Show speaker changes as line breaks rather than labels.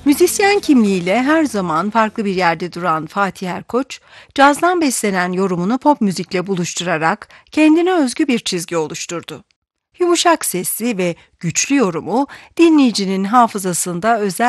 Müzisyen kimliğiyle her zaman farklı bir yerde duran Fatih Erkoç, cazdan beslenen yorumunu pop müzikle buluşturarak kendine özgü bir çizgi oluşturdu. Yumuşak sesli ve güçlü yorumu dinleyicinin hafızasında özel